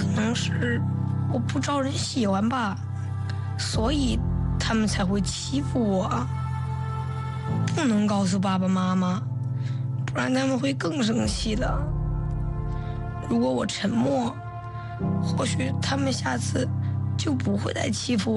可能是我不招人喜欢吧，所以他们才会欺负我。不能告诉爸爸妈妈，不然他们会更生气的。如果我沉默，或许他们下次就不会再欺负我。